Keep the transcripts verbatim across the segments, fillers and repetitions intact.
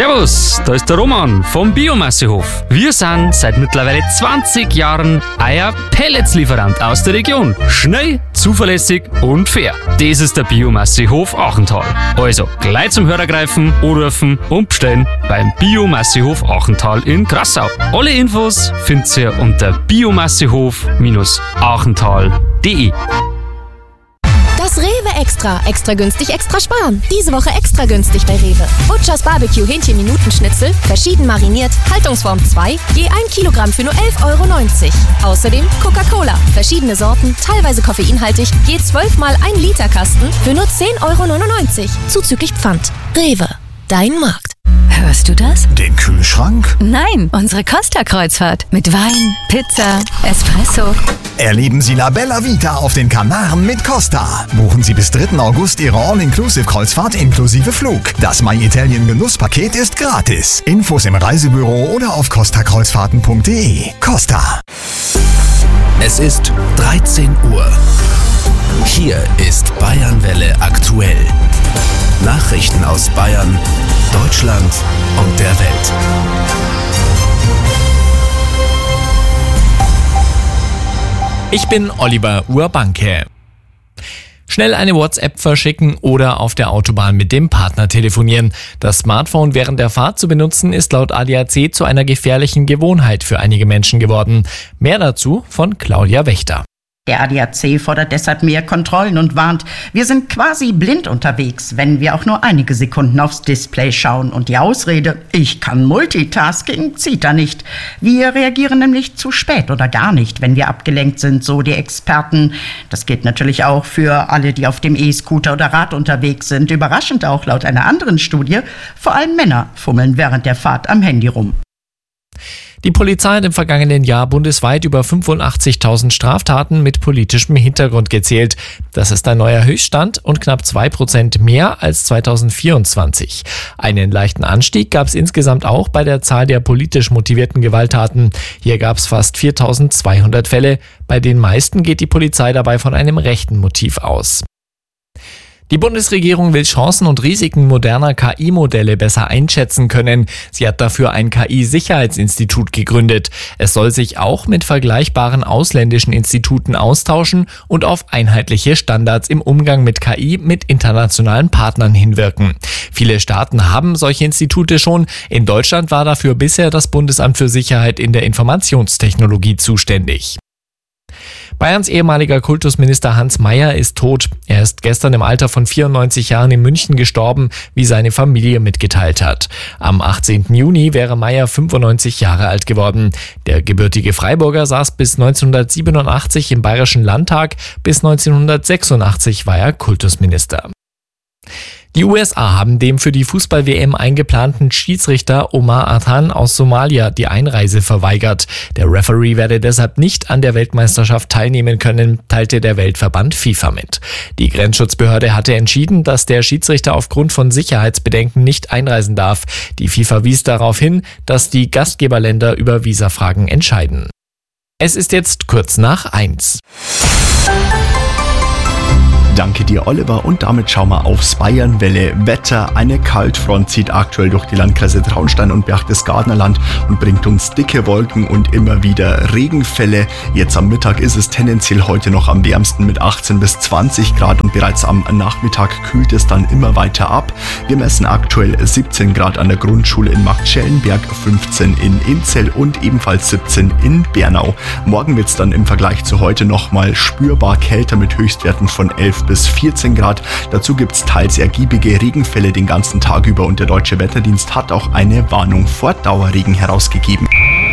Servus, da ist der Roman vom Biomassehof. Wir sind seit mittlerweile zwanzig Jahren euer Pelletslieferant aus der Region. Schnell, zuverlässig und fair. Das ist der Biomassehof Achental. Also gleich zum Hörer greifen, anrufen und bestellen beim Biomassehof Achental in Grassau. Alle Infos findet ihr unter biomassehof achental punkt de. Das Rewe Extra. Extra günstig, extra sparen. Diese Woche extra günstig bei Rewe. Butchers Barbecue Hähnchen-Minutenschnitzel, verschieden mariniert, Haltungsform zwei, je ein Kilogramm für nur elf Euro neunzig. Außerdem Coca-Cola, verschiedene Sorten, teilweise koffeinhaltig, je zwölf mal ein Liter Kasten für nur zehn Euro neunundneunzig. Zuzüglich Pfand. Rewe, dein Markt. Hörst du das? Den Kühlschrank? Nein, unsere Costa-Kreuzfahrt. Mit Wein, Pizza, Espresso. Erleben Sie La Bella Vita auf den Kanaren mit Costa. Buchen Sie bis dritten August Ihre All-Inclusive-Kreuzfahrt inklusive Flug. Das My Italian Genusspaket ist gratis. Infos im Reisebüro oder auf costa kreuzfahrten punkt de. Costa. Es ist dreizehn Uhr. Hier ist Bayernwelle aktuell. Nachrichten aus Bayern, Deutschland und der Welt. Ich bin Oliver Urbanke. Schnell eine WhatsApp verschicken oder auf der Autobahn mit dem Partner telefonieren. Das Smartphone während der Fahrt zu benutzen ist laut A D A C zu einer gefährlichen Gewohnheit für einige Menschen geworden. Mehr dazu von Claudia Wächter. Der A D A C fordert deshalb mehr Kontrollen und warnt, wir sind quasi blind unterwegs, wenn wir auch nur einige Sekunden aufs Display schauen. Und die Ausrede, ich kann Multitasking, zieht da nicht. Wir reagieren nämlich zu spät oder gar nicht, wenn wir abgelenkt sind, so die Experten. Das gilt natürlich auch für alle, die auf dem E-Scooter oder Rad unterwegs sind. Überraschend auch laut einer anderen Studie, vor allem Männer fummeln während der Fahrt am Handy rum. Die Polizei hat im vergangenen Jahr bundesweit über fünfundachtzigtausend Straftaten mit politischem Hintergrund gezählt. Das ist ein neuer Höchststand und knapp zwei Prozent mehr als zweitausendvierundzwanzig. Einen leichten Anstieg gab es insgesamt auch bei der Zahl der politisch motivierten Gewalttaten. Hier gab es fast viertausendzweihundert Fälle. Bei den meisten geht die Polizei dabei von einem rechten Motiv aus. Die Bundesregierung will Chancen und Risiken moderner K I-Modelle besser einschätzen können. Sie hat dafür ein K I-Sicherheitsinstitut gegründet. Es soll sich auch mit vergleichbaren ausländischen Instituten austauschen und auf einheitliche Standards im Umgang mit K I mit internationalen Partnern hinwirken. Viele Staaten haben solche Institute schon. In Deutschland war dafür bisher das Bundesamt für Sicherheit in der Informationstechnologie zuständig. Bayerns ehemaliger Kultusminister Hans Mayer ist tot. Er ist gestern im Alter von vierundneunzig Jahren in München gestorben, wie seine Familie mitgeteilt hat. Am achtzehnten Juni wäre Mayer fünfundneunzig Jahre alt geworden. Der gebürtige Freiburger saß bis neunzehnhundertsiebenundachtzig im Bayerischen Landtag, bis neunzehnhundertsechsundachtzig war er Kultusminister. Die U S A haben dem für die Fußball-W M eingeplanten Schiedsrichter Omar Athan aus Somalia die Einreise verweigert. Der Referee werde deshalb nicht an der Weltmeisterschaft teilnehmen können, teilte der Weltverband FIFA mit. Die Grenzschutzbehörde hatte entschieden, dass der Schiedsrichter aufgrund von Sicherheitsbedenken nicht einreisen darf. Die FIFA wies darauf hin, dass die Gastgeberländer über Visafragen entscheiden. Es ist jetzt kurz nach eins. Danke dir, Oliver, und damit schauen wir aufs Bayernwelle Wetter. Eine Kaltfront zieht aktuell durch die Landkreise Traunstein und Berchtesgadenerland und bringt uns dicke Wolken und immer wieder Regenfälle. Jetzt am Mittag ist es tendenziell heute noch am wärmsten mit achtzehn bis zwanzig Grad und bereits am Nachmittag kühlt es dann immer weiter ab. Wir messen aktuell siebzehn Grad an der Grundschule in Marktschellenberg, fünfzehn in Inzell und ebenfalls siebzehn in Bernau. Morgen wird es dann im Vergleich zu heute nochmal spürbar kälter mit Höchstwerten von elf bis vierzehn Grad. Dazu gibt es teils ergiebige Regenfälle den ganzen Tag über und der Deutsche Wetterdienst hat auch eine Warnung vor Dauerregen herausgegeben.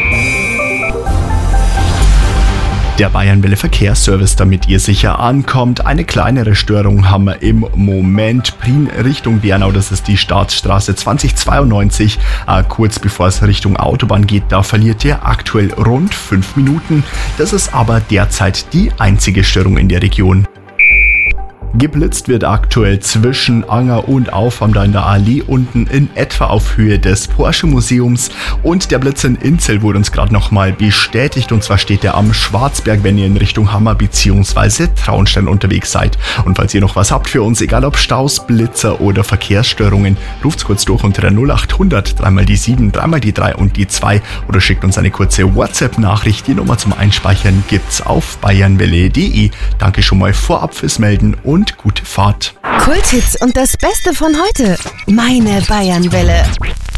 Der Bayernwelle Verkehrsservice, damit ihr sicher ankommt. Eine kleinere Störung haben wir im Moment. Prien Richtung Bernau, das ist die Staatsstraße zweihundertzweiundneunzig. Äh, kurz bevor es Richtung Autobahn geht, da verliert ihr aktuell rund fünf Minuten. Das ist aber derzeit die einzige Störung in der Region. Geblitzt wird aktuell zwischen Anger und Aufwärm da in der Allee unten in etwa auf Höhe des Porsche Museums. Und der Blitz in Inzell wurde uns gerade nochmal bestätigt. Und zwar steht er am Schwarzberg, wenn ihr in Richtung Hammer bzw. Traunstein unterwegs seid. Und falls ihr noch was habt für uns, egal ob Staus, Blitzer oder Verkehrsstörungen, ruft's kurz durch unter der null acht hundert, dreimal die sieben, dreimal die drei und die zwei oder schickt uns eine kurze WhatsApp-Nachricht. Die Nummer zum Einspeichern gibt's auf bayernwelle punkt de. Danke schon mal vorab fürs Melden und gute Fahrt. Kulthits und das Beste von heute. Meine Bayernwelle.